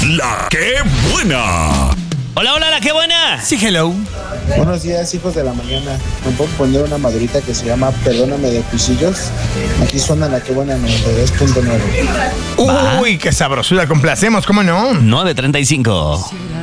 La que buena. Hola, hola, la que buena. Sí, hello. Buenos días, hijos de la mañana. ¿Me puedo poner una madurita que se llama Perdóname de Pisillos? Aquí suena la que buena 92.9. Uy, qué sabrosura, complacemos, ¿cómo no? 9:35.